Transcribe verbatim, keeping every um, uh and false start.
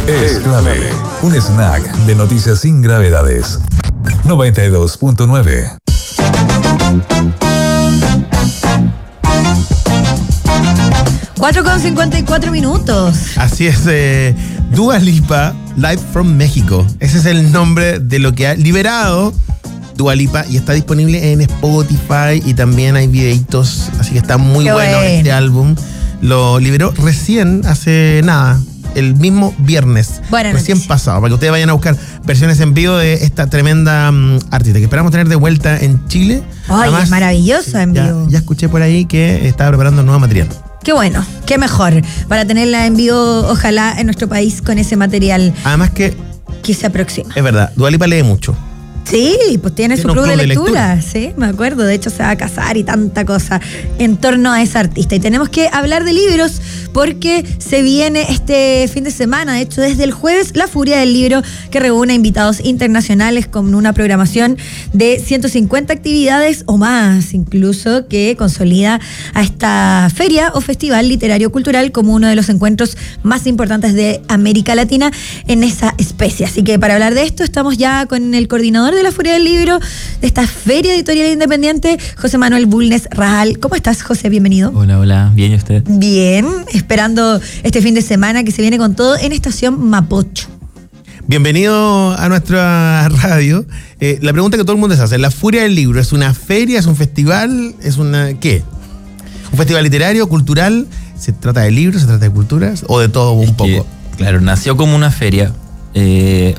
Es clave. Un snack de noticias sin gravedades. noventa y dos punto nueve. cuatro con cincuenta y cuatro minutos. Así es, eh, Dua Lipa, Live from México. Ese es el nombre de lo que ha liberado Dua Lipa y está disponible en Spotify y también hay videitos, así que está muy Qué bueno, bueno este álbum. Lo liberó recién, hace nada, el mismo viernes. Buena recién noticia. pasado, para que ustedes vayan a buscar versiones en vivo de esta tremenda um, artista que esperamos tener de vuelta en Chile. Ay, es maravillosa en ya, vivo. ya escuché por ahí que estaba preparando nuevo material. Qué bueno, qué mejor para tenerla en vivo, ojalá, en nuestro país con ese material Además que, que se aproxima. es verdad, Dua Lipa lee mucho. Sí, pues tiene, Tiene su un club de club de lectura. lectura. Sí, me acuerdo. De hecho, se va a casar y tanta cosa en torno a esa artista. Y tenemos que hablar de libros porque se viene este fin de semana, de hecho, desde el jueves, La Furia del Libro, que reúne a invitados internacionales con una programación de ciento cincuenta actividades o más, incluso, que consolida a esta feria o festival literario cultural como uno de los encuentros más importantes de América Latina en esa especie. Así que para hablar de esto, estamos ya con el coordinador de La Furia del Libro, de esta Feria Editorial Independiente, José Manuel Bulnes Rajal. ¿Cómo estás, José? Bienvenido. Hola, hola. ¿Bien y usted? Bien, esperando este fin de semana que se viene con todo en Estación Mapocho. Bienvenido a nuestra radio. Eh, la pregunta que todo el mundo se hace, ¿La Furia del Libro es una feria, es un festival, es una qué? ¿Un festival literario, cultural? ¿Se trata de libros, se trata de culturas o de todo un Es poco? que, claro, nació como una feria. Eh,